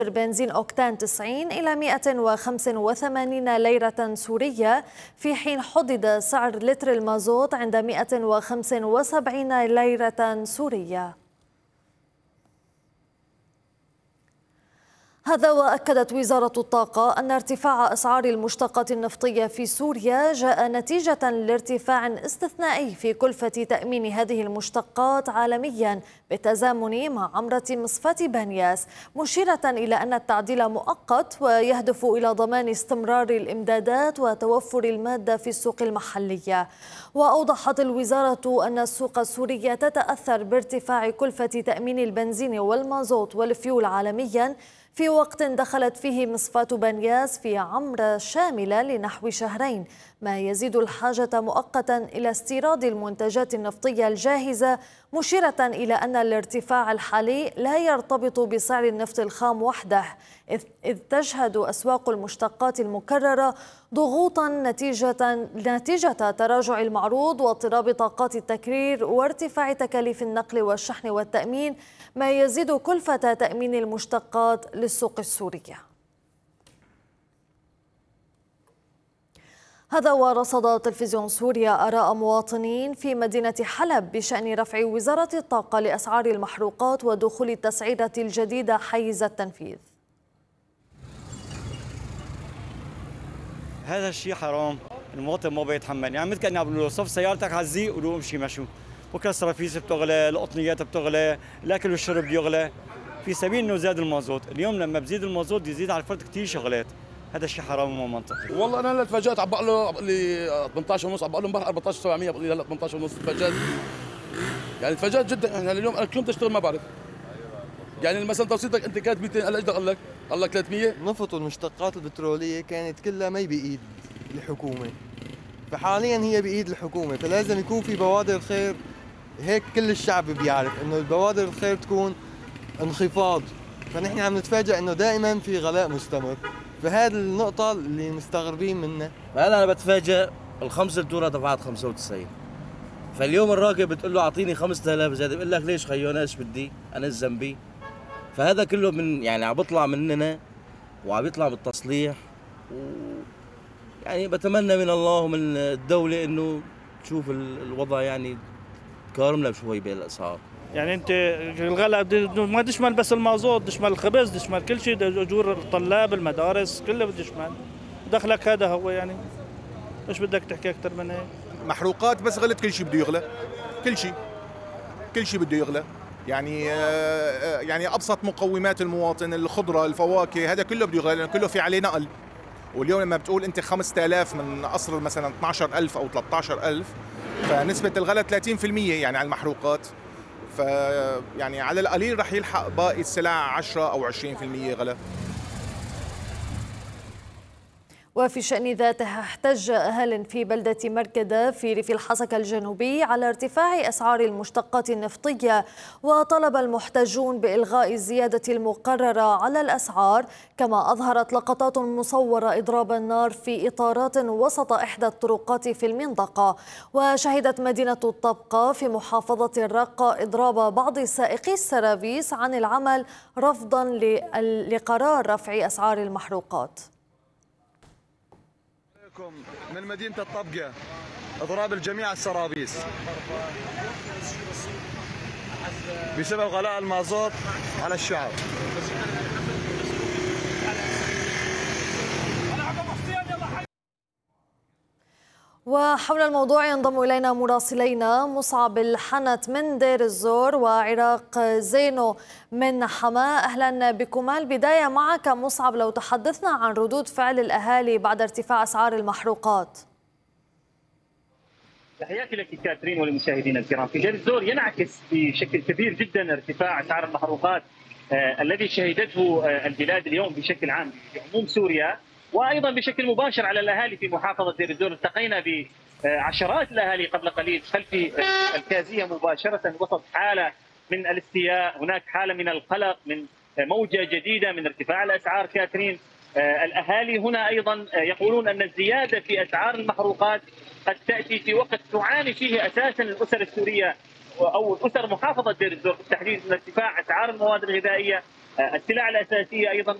بنزين أوكتان 90 إلى 185 ليرة سورية، في حين حدد سعر لتر المازوت عند 175 ليرة سورية. هذا وأكدت وزارة الطاقة أن ارتفاع أسعار المشتقات النفطية في سوريا جاء نتيجة لارتفاع استثنائي في كلفة تأمين هذه المشتقات عالميا بالتزامن مع عمرة مصفاة بانياس، مشيرة إلى أن التعديل مؤقت ويهدف إلى ضمان استمرار الإمدادات وتوفر المادة في السوق المحلية. وأوضحت الوزارة أن السوق السورية تتأثر بارتفاع كلفة تأمين البنزين والمازوت والفيول عالميا في وقت دخلت فيه مصفاة بانياس في عمرة شاملة لنحو شهرين، ما يزيد الحاجة مؤقتا إلى استيراد المنتجات النفطية الجاهزة، مشيرة إلى أن الارتفاع الحالي لا يرتبط بسعر النفط الخام وحده، إذ تشهد أسواق المشتقات المكررة ضغوطا نتيجة تراجع المعروض واضطراب طاقات التكرير وارتفاع تكاليف النقل والشحن والتأمين، ما يزيد كلفة تأمين المشتقات للسوق السورية. هذا ورصد تلفزيون سوريا آراء مواطنين في مدينة حلب بشأن رفع وزارة الطاقة لأسعار المحروقات ودخول التسعيرة الجديدة حيز التنفيذ. هذا الشيء حرام، المواطن ما بيتحمل، يعني مثل كأني عم بقول له صف سيارتك على الزيق وروح امشي مشوا، بكره السرافيس بتغلى، القطنيات بتغلى، الاكل والشرب بيغلى، في سبيل انه زاد المازوت، اليوم لما بزيد المازوت بيزيد على الفرد كثير شغلات، هذا الشيء حرام وما منطقي. والله انا اللي تفاجأت عم بقول له لي 18 ونص، عم بقول له امبارح 14700 بقول لي هلا 18 ونص، تفاجأت يعني تفاجأت جدا. يعني اليوم انا كل يوم تشتغل ما بعرف، يعني مثلا توصيلتك انت كانت 200 هلا ايش قال لك 300. النفط والمشتقات البتروليه كانت كلها ما بايد الحكومه، فحاليا هي بايد الحكومه، فلازم يكون في بوادر خير. هيك كل الشعب بيعرف انه البوادر الخير تكون انخفاض، فنحن عم نتفاجئ انه دائما في غلاء مستمر، فهذه النقطه اللي مستغربين منها. هلا انا بتفاجئ الخمس لتوره دفعت 95، فاليوم الراكب بتقول له اعطيني 5000 زياده، بقول لك ليش خيو انا ايش بدي؟ انا ايش ذنبي؟ فهذا كله من يعني عم بيطلع مننا وعم يطلع بالتصليح، يعني بتمنى من الله ومن الدوله انه تشوف الوضع يعني تكارمنا شوي بالاسعار. يعني انت الغلاء ما تشمل بس المازوت، تشمل الخبز، تشمل كل شيء، اجور الطلاب، المدارس، كله بده يشمل. دخلك هذا هو، يعني ايش بدك تحكي اكثر من هيك؟ محروقات بس غلت، كل شيء بده يغلى، كل شيء بده يغلى. يعني ابسط مقومات المواطن، الخضره، الفواكه، هذا كله بده يغلى لانه كله في عليه نقل. واليوم لما بتقول انت 5000 من اصل مثلا 12000 او 13000، فنسبه الغلاء 30% يعني على المحروقات. يعني على القليل رح يلحق باقي السلع 10 أو 20% غلاء. وفي شأن ذاته احتج أهال في بلدة مركدة في ريف الحسكة الجنوبي على ارتفاع أسعار المشتقات النفطية، وطلب المحتجون بإلغاء الزيادة المقررة على الأسعار، كما أظهرت لقطات مصورة إضراب النار في إطارات وسط إحدى الطرقات في المنطقة. وشهدت مدينة الطبقة في محافظة الرقة إضراب بعض سائقي السرافيس عن العمل رفضا لقرار رفع أسعار المحروقات. من مدينة الطبقة اضراب الجميع السرابيس بسبب غلاء المازوت على الشعب. وحول الموضوع ينضم إلينا مراسلينا مصعب الحنت من دير الزور وعراق زينو من حماة. أهلا بكما. البداية معك مصعب، لو تحدثنا عن ردود فعل الأهالي بعد ارتفاع أسعار المحروقات. تحياتي لك كاترين وللمشاهدين الكرام. في دير الزور ينعكس بشكل كبير جدا ارتفاع أسعار المحروقات الذي شهدته البلاد اليوم بشكل عام في عموم سوريا، وايضا بشكل مباشر على الاهالي في محافظه دير الزور. التقينا بعشرات الاهالي قبل قليل خلف الكازيه مباشره وسط حاله من الاستياء، هناك حاله من القلق من موجه جديده من ارتفاع الاسعار. كاترين، الاهالي هنا ايضا يقولون ان الزياده في اسعار المحروقات قد تاتي في وقت تعاني فيه اساسا الاسر السوريه او الاسر محافظه دير الزور بالتحديد من ارتفاع اسعار المواد الغذائيه السلع الاساسيه ايضا